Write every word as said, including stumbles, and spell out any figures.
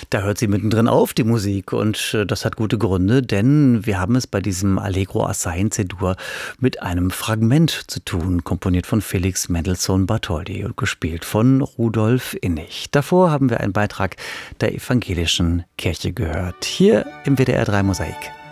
Da hört sie mittendrin auf, die Musik. Und äh, das hat gute Gründe, denn wir haben es bei diesem Allegro assai in C-Dur mit einem Fragment zu tun, komponiert von Felix Mendelssohn Bartholdy und gespielt von Rudolf Innig. Davor haben wir einen Beitrag der Evangelischen Kirche gehört, hier im W D R drei Mosaik.